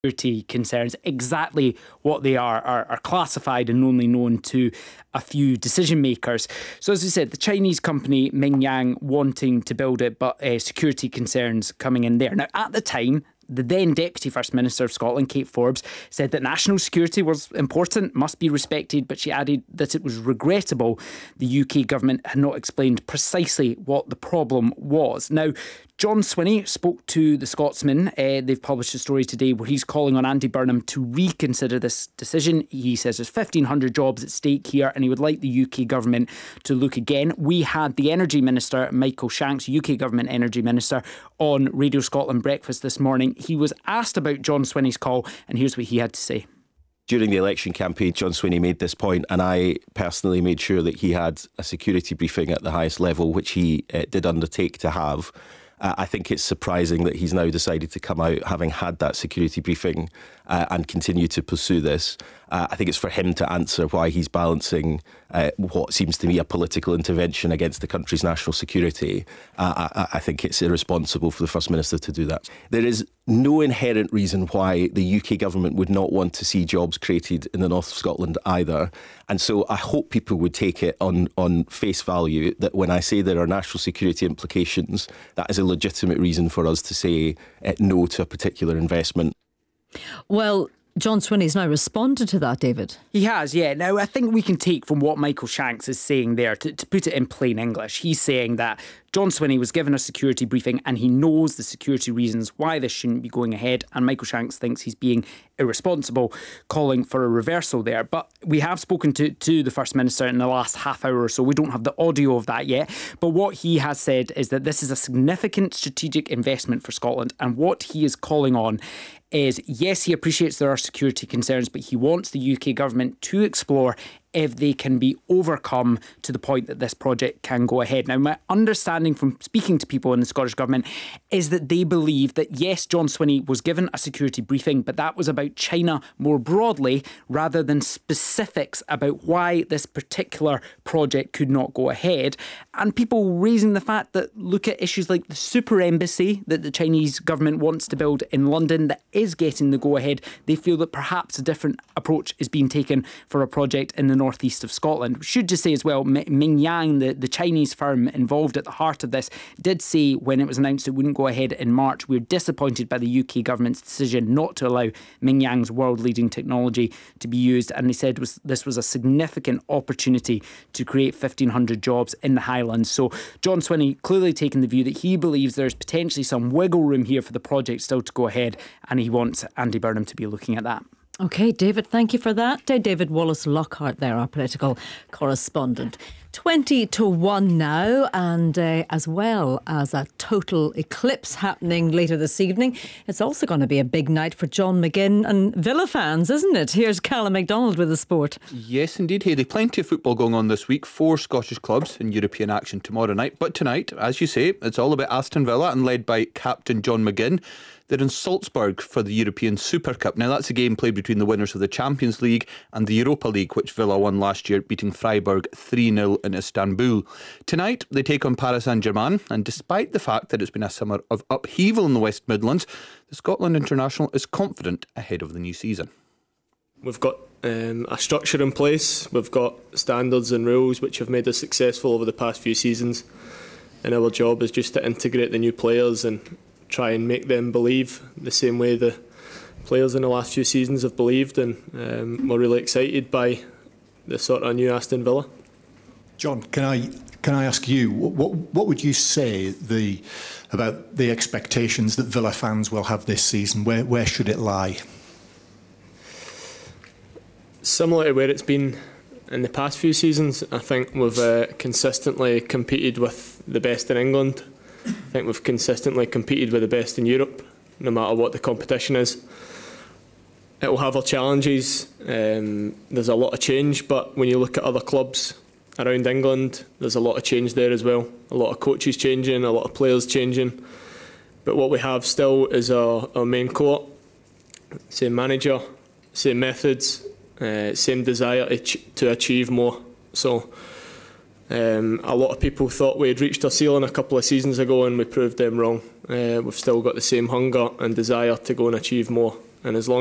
security concerns. Exactly what they are classified and only known to a few decision makers. So as we said, the Chinese company Mingyang wanting to build it, but security concerns coming in there. Now, at the time, the then Deputy First Minister of Scotland, Kate Forbes, said that national security was important, must be respected, but she added that it was regrettable the UK government had not explained precisely what the problem was. Now, John Swinney spoke to the Scotsman. They've published a story today where he's calling on Andy Burnham to reconsider this decision. He says there's 1,500 jobs at stake here and he would like the UK government to look again. We had the Energy Minister, Michael Shanks, UK Government Energy Minister, on Radio Scotland Breakfast this morning. He was asked about John Swinney's call and here's what he had to say. During the election campaign, John Swinney made this point, and I personally made sure that he had a security briefing at the highest level, which he did undertake to have. I think it's surprising that he's now decided to come out having had that security briefing and continue to pursue this. I think it's for him to answer why he's balancing what seems to me a political intervention against the country's national security. I think it's irresponsible for the First Minister to do that. There is no inherent reason why the UK government would not want to see jobs created in the north of Scotland either. And so I hope people would take it on face value that when I say there are national security implications, that is a legitimate reason for us to say no to a particular investment. Well, John Swinney's now responded to that, David. He has, yeah. Now, I think we can take from what Michael Shanks is saying there, to put it in plain English, he's saying that John Swinney was given a security briefing and he knows the security reasons why this shouldn't be going ahead, and Michael Shanks thinks he's being irresponsible, calling for a reversal there. But we have spoken to the First Minister in the last half hour or so. We don't have the audio of that yet. But what he has said is that this is a significant strategic investment for Scotland, and what he is calling on is, yes, he appreciates there are security concerns, but he wants the UK government to explore if they can be overcome to the point that this project can go ahead. Now, my understanding from speaking to people in the Scottish Government is that they believe that, yes, John Swinney was given a security briefing, but that was about China more broadly rather than specifics about why this particular project could not go ahead. And people raising the fact that, look at issues like the super embassy that the Chinese government wants to build in London that is getting the go-ahead. They feel that perhaps a different approach is being taken for a project in the northeast of Scotland. We should just say as well, Mingyang, the Chinese firm involved at the heart of this, did say when it was announced it wouldn't go ahead in March, we're disappointed by the UK government's decision not to allow Mingyang's world-leading technology to be used, and they said this was a significant opportunity to create 1,500 jobs in the Highlands. So John Swinney clearly taking the view that he believes there's potentially some wiggle room here for the project still to go ahead, and he wants Andy Burnham to be looking at that. OK, David, thank you for that. David Wallace-Lockhart there, our political correspondent. 20-1 now, and as well as a total eclipse happening later this evening, it's also going to be a big night for John McGinn and Villa fans, isn't it? Here's Callum MacDonald with the sport. Yes, indeed, Hayley. Plenty of football going on this week. 4 Scottish clubs in European action tomorrow night. But tonight, as you say, it's all about Aston Villa and led by captain John McGinn. They're in Salzburg for the European Super Cup. Now, that's a game played between the winners of the Champions League and the Europa League, which Villa won last year, beating Freiburg 3-0 in Istanbul. Tonight, they take on Paris Saint-Germain, and despite the fact that it's been a summer of upheaval in the West Midlands, the Scotland international is confident ahead of the new season. We've got a structure in place. We've got standards and rules which have made us successful over the past few seasons. And our job is just to integrate the new players and try and make them believe the same way the players in the last few seasons have believed, and we're really excited by the sort of new Aston Villa. John, can I ask you, what would you say about the expectations that Villa fans will have this season? Where should it lie? Similar to where it's been in the past few seasons. I think we've consistently competed with the best in England. I think we've consistently competed with the best in Europe, no matter what the competition is. It will have our challenges. There's a lot of change, but when you look at other clubs around England, there's a lot of change there as well. A lot of coaches changing, a lot of players changing. But what we have still is our main core. Same manager, same methods, same desire to achieve more. So a lot of people thought we had reached our ceiling a couple of seasons ago, and we proved them wrong. We've still got the same hunger and desire to go and achieve more. and as long